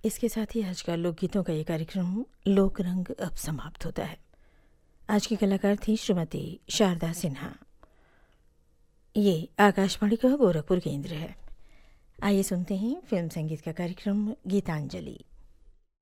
इसके साथ ही आज का लोकगीतों का ये कार्यक्रम लोक रंग अब समाप्त होता है। आज की कलाकार थी श्रीमती शारदा सिन्हा। ये आकाशवाणी का गोरखपुर केंद्र है। आइए सुनते हैं फिल्म संगीत का कार्यक्रम गीतांजलि।